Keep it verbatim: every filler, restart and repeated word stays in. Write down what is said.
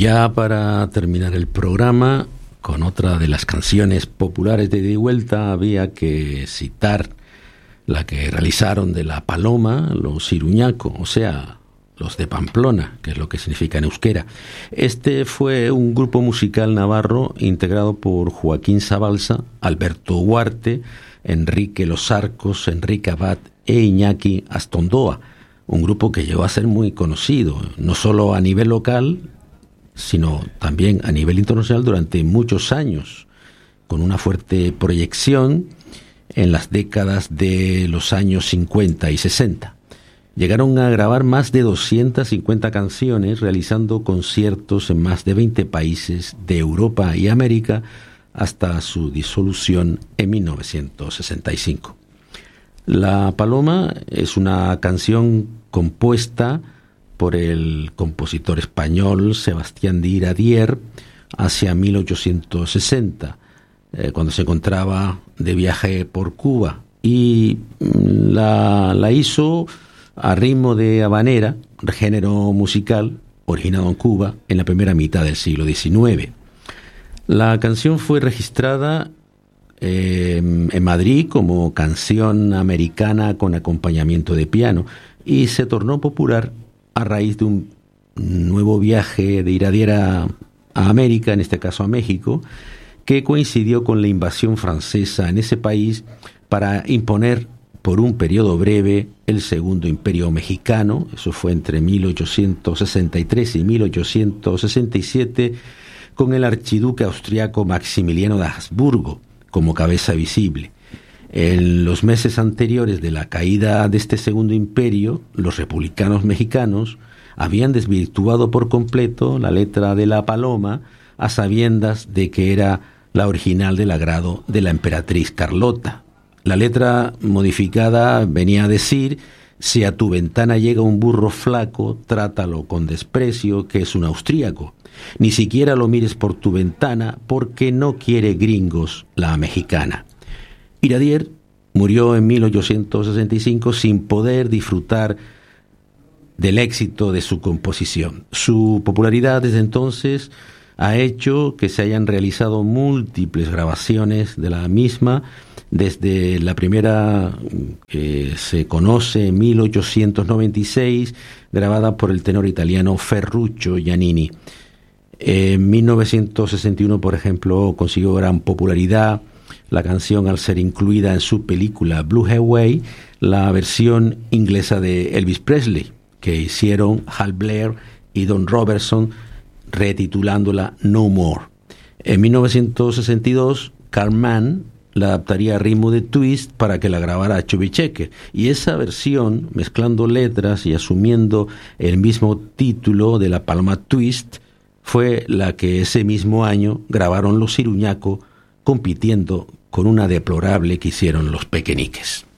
ya para terminar el programa, con otra de las canciones populares de Ida y Vuelta, había que citar la que realizaron de La Paloma los Iruñaco, o sea, los de Pamplona, que es lo que significa en euskera. Este fue un grupo musical navarro integrado por Joaquín Sabalza, Alberto Huarte, Enrique Los Arcos, Enrique Abad e Iñaki Astondoa, un grupo que llegó a ser muy conocido, no solo a nivel local, sino también a nivel internacional durante muchos años, con una fuerte proyección en las décadas de los años cincuenta y sesenta. Llegaron a grabar más de doscientas cincuenta canciones, realizando conciertos en más de veinte países de Europa y América, hasta su disolución en mil novecientos sesenta y cinco. La Paloma es una canción compuesta por el compositor español Sebastián de Iradier hacia mil ochocientos sesenta, eh, cuando se encontraba de viaje por Cuba, y la, la hizo a ritmo de habanera, género musical originado en Cuba en la primera mitad del siglo diecinueve. La canción fue registrada eh, en Madrid como canción americana con acompañamiento de piano y se tornó popular a raíz de un nuevo viaje de Iradier a, a América, en este caso a México, que coincidió con la invasión francesa en ese país para imponer por un periodo breve el Segundo Imperio Mexicano. Eso fue entre mil ochocientos sesenta y tres y mil ochocientos sesenta y siete, con el archiduque austriaco Maximiliano de Habsburgo como cabeza visible. En los meses anteriores de la caída de este Segundo Imperio, los republicanos mexicanos habían desvirtuado por completo la letra de La Paloma, a sabiendas de que era la original del agrado de la emperatriz Carlota. La letra modificada venía a decir: si a tu ventana llega un burro flaco, trátalo con desprecio, que es un austríaco. Ni siquiera lo mires por tu ventana, porque no quiere gringos la mexicana. Iradier murió en mil ochocientos sesenta y cinco sin poder disfrutar del éxito de su composición. Su popularidad desde entonces ha hecho que se hayan realizado múltiples grabaciones de la misma, desde la primera que se conoce en mil ochocientos noventa y seis, grabada por el tenor italiano Ferruccio Giannini. En mil novecientos sesenta y uno, por ejemplo, consiguió gran popularidad la canción al ser incluida en su película Blue Hawaii, la versión inglesa de Elvis Presley, que hicieron Hal Blair y Don Robertson, retitulándola No More. En mil novecientos sesenta y dos, Carl Mann la adaptaría a ritmo de twist para que la grabara Chubby Checker, y esa versión, mezclando letras y asumiendo el mismo título de La Paloma Twist, fue la que ese mismo año grabaron los Iruñaco, compitiendo con una deplorable que hicieron los Pequeñiques.